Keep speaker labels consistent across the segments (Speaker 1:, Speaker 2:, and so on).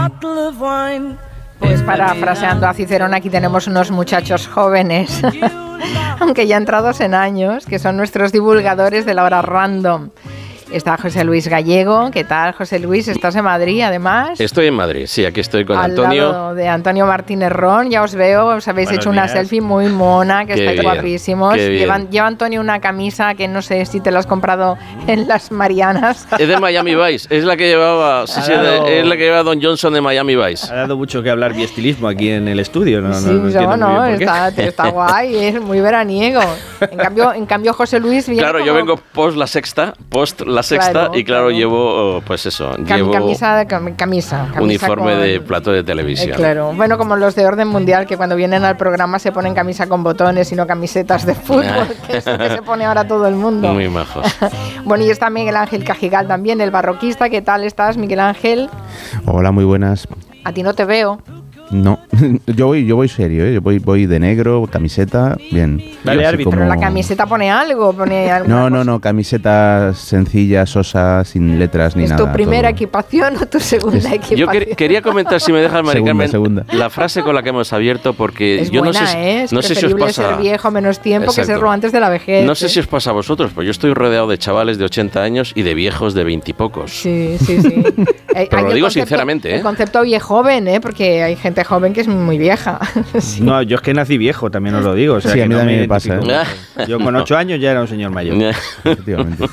Speaker 1: Pues parafraseando a Cicerón, aquí tenemos unos muchachos jóvenes, aunque ya entrados en años, que son nuestros divulgadores de la hora random. Está José Luis Gallego. ¿Qué tal, José Luis? ¿Estás en Madrid, además?
Speaker 2: Estoy en Madrid, sí, aquí estoy con
Speaker 1: al
Speaker 2: Antonio.
Speaker 1: Lado de Antonio Martínez Ron, ya os veo, os habéis hecho una selfie muy mona, que estáis guapísimos. Lleva Antonio una camisa que no sé si te la has comprado en las Marianas.
Speaker 2: Es de Miami Vice, es la que llevaba, es la que llevaba Don Johnson de Miami Vice.
Speaker 3: Ha dado mucho que hablar biestilismo aquí en el estudio, no
Speaker 1: está guay, es muy veraniego. En cambio José Luis viene
Speaker 2: claro, yo vengo post la sexta, y claro, llevo, pues eso,
Speaker 1: camisa
Speaker 2: uniforme de plato de televisión.
Speaker 1: Claro, bueno, como los de Orden Mundial, que cuando vienen al programa se ponen camisa con botones y no camisetas de fútbol, que es lo que se pone ahora todo el mundo.
Speaker 2: Muy majos.
Speaker 1: Bueno, y está Miguel Ángel Cajigal también, el barroquista. ¿Qué tal estás, Miguel Ángel?
Speaker 4: Hola, muy buenas.
Speaker 1: A ti no te veo.
Speaker 4: No, yo voy serio, ¿eh? Yo voy de negro, camiseta, bien.
Speaker 3: Vale, árbitro.
Speaker 1: Pero la camiseta pone algo,
Speaker 4: No, camiseta sencilla, sosa, sin letras ni nada.
Speaker 1: ¿Es tu primera equipación o tu segunda equipación?
Speaker 2: Yo quería comentar, si me dejas, Mari Carmen,
Speaker 4: segunda.
Speaker 2: la frase con la que hemos abierto, porque
Speaker 1: es
Speaker 2: yo
Speaker 1: buena,
Speaker 2: no sé si os pasa.
Speaker 1: Ser viejo menos tiempo. Exacto. Que serlo antes de la vejez.
Speaker 2: No sé si os pasa a vosotros, pues yo estoy rodeado de chavales de 80 años y de viejos de 20 y pocos.
Speaker 1: Sí.
Speaker 2: Pero lo digo sinceramente, ¿eh?
Speaker 1: El concepto viejoven, porque hay gente joven que es muy vieja.
Speaker 3: Sí. No, yo es que nací viejo, también os lo digo. O sea,
Speaker 4: sí,
Speaker 3: que
Speaker 4: a mí también me pasa.
Speaker 3: Yo con 8 años ya era un señor mayor.
Speaker 4: Efectivamente.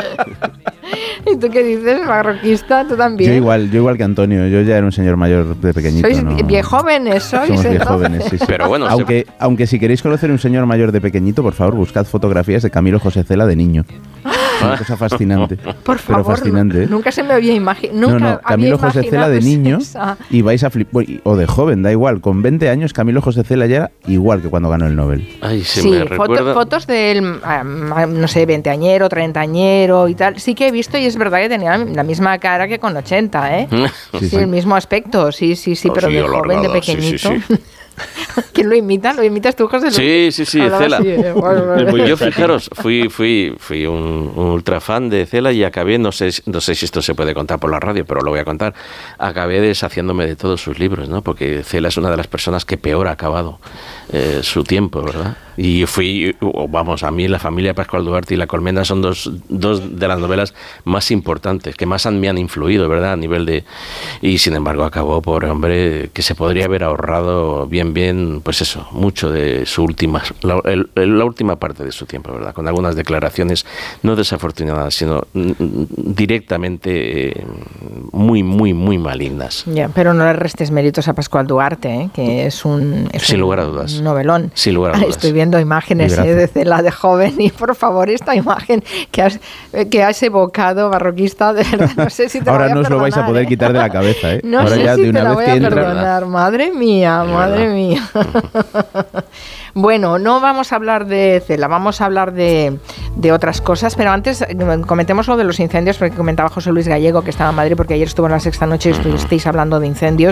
Speaker 1: ¿Y tú qué dices, barroquista? ¿Tú también?
Speaker 4: Yo igual que Antonio. Yo ya era un señor mayor de pequeñito.
Speaker 1: ¿Sois viejóvenes?
Speaker 4: Somos viejóvenes, sí.
Speaker 2: Pero bueno,
Speaker 4: aunque si queréis conocer un señor mayor de pequeñito, por favor, buscad fotografías de Camilo José Cela de niño. Una cosa fascinante.
Speaker 1: Por favor,
Speaker 4: fascinante,
Speaker 1: nunca se me había imaginado.
Speaker 4: No, Camilo José Cela de niño y vais a flipar. O de joven, da igual. Con 20 años, Camilo José Cela ya era igual que cuando ganó el Nobel.
Speaker 2: Ay, me recuerda.
Speaker 1: Fotos del, no sé, 20añero, 30añero y tal. Sí que he visto y es verdad que tenía la misma cara que con 80, ¿eh? Sí, el mismo aspecto. Sí, pero de joven, de pequeñito.
Speaker 2: Sí.
Speaker 1: ¿Quién lo imita? ¿Lo imitas tú, José Luis?
Speaker 2: Sí, Cela. Yo, fijaros, fui un ultra fan de Cela y acabé, no sé si esto se puede contar por la radio, pero lo voy a contar, acabé deshaciéndome de todos sus libros, ¿no? Porque Cela es una de las personas que peor ha acabado su tiempo, ¿verdad? Y a mí La familia Pascual Duarte y La colmena son dos de las novelas más importantes, que más me han influido, ¿verdad? A nivel de... Y sin embargo acabó, pobre hombre, que se podría haber ahorrado bien, pues eso, mucho de su la última parte de su tiempo, ¿verdad? Con algunas declaraciones no desafortunadas, sino directamente muy malignas.
Speaker 1: Ya, pero no le restes méritos a Pascual Duarte, que es
Speaker 2: sin lugar a dudas,
Speaker 1: un novelón.
Speaker 2: Sin lugar a dudas.
Speaker 1: Estoy viendo imágenes de Cela de joven y por favor esta imagen que has evocado, barroquista, de verdad, no sé si te
Speaker 4: ahora
Speaker 1: voy a
Speaker 4: no os
Speaker 1: perdonar,
Speaker 4: lo vais a poder quitar de la cabeza, ¿eh?
Speaker 1: No
Speaker 4: ahora
Speaker 1: sé
Speaker 4: ya
Speaker 1: si
Speaker 4: de una
Speaker 1: te la
Speaker 4: vez
Speaker 1: voy
Speaker 4: que
Speaker 1: a
Speaker 4: entra.
Speaker 1: perdonar. Madre mía. Bueno, no vamos a hablar de Cela, vamos a hablar de otras cosas, pero antes comentemos lo de los incendios, porque comentaba José Luis Gallego que estaba en Madrid, porque ayer estuvo en La Sexta Noche y estuvisteis hablando de incendios.